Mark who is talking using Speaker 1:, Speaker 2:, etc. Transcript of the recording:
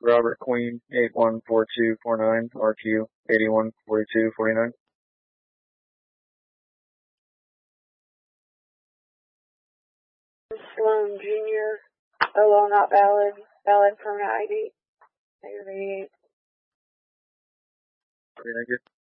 Speaker 1: Robert Queen, 814249, RQ 814249.
Speaker 2: Sloan Jr. OL not valid. Valid permanent ID. -88.
Speaker 1: Thank you.